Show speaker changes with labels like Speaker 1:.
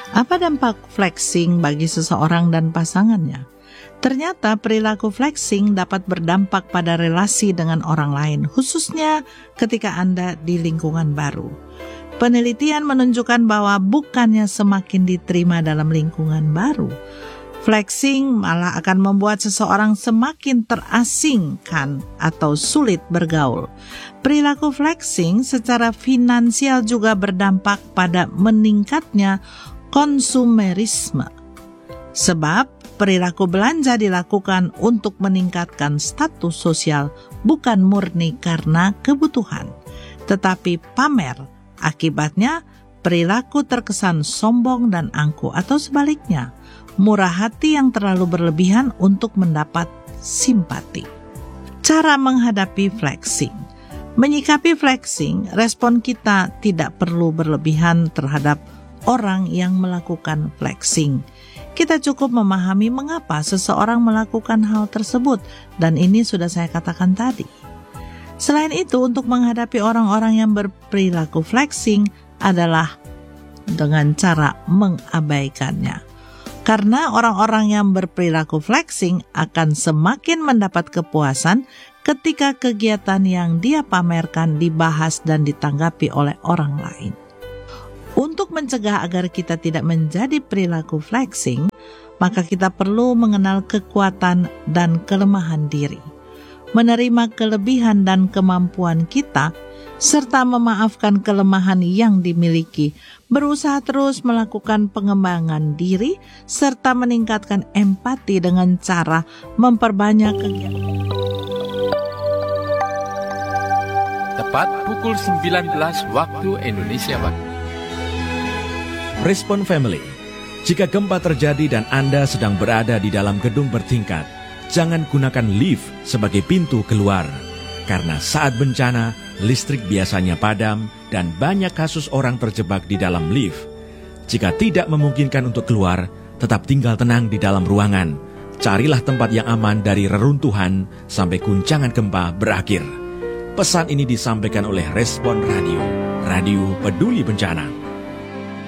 Speaker 1: Apa dampak flexing bagi seseorang dan pasangannya? Ternyata perilaku flexing dapat berdampak pada relasi dengan orang lain, khususnya ketika Anda di lingkungan baru. Penelitian menunjukkan bahwa bukannya semakin diterima dalam lingkungan baru, flexing malah akan membuat seseorang semakin terasingkan atau sulit bergaul. Perilaku flexing secara finansial juga berdampak pada meningkatnya konsumerisme. Sebab perilaku belanja dilakukan untuk meningkatkan status sosial bukan murni karena kebutuhan, tetapi pamer. Akibatnya perilaku terkesan sombong dan angkuh atau sebaliknya, murah hati yang terlalu berlebihan untuk mendapat simpati. Cara menghadapi flexing. Menyikapi flexing, respon kita tidak perlu berlebihan terhadap orang yang melakukan flexing. Kita cukup memahami mengapa seseorang melakukan hal tersebut, dan ini sudah saya katakan tadi. Selain itu, untuk menghadapi orang-orang yang berperilaku flexing adalah dengan cara mengabaikannya. Karena orang-orang yang berperilaku flexing akan semakin mendapat kepuasan ketika kegiatan yang dia pamerkan dibahas dan ditanggapi oleh orang lain. Untuk mencegah agar kita tidak menjadi perilaku flexing, maka kita perlu mengenal kekuatan dan kelemahan diri, menerima kelebihan dan kemampuan kita, serta memaafkan kelemahan yang dimiliki, berusaha terus melakukan pengembangan diri, serta meningkatkan empati dengan cara memperbanyak kegiatan.
Speaker 2: Tepat pukul 19 waktu Indonesia Barat.
Speaker 3: Respon Family. Jika gempa terjadi dan Anda sedang berada di dalam gedung bertingkat, jangan gunakan lift sebagai pintu keluar. Karena saat bencana, listrik biasanya padam dan banyak kasus orang terjebak di dalam lift. Jika tidak memungkinkan untuk keluar, tetap tinggal tenang di dalam ruangan. Carilah tempat yang aman dari reruntuhan sampai guncangan gempa berakhir. Pesan ini disampaikan oleh Respon Radio, Radio Peduli Bencana.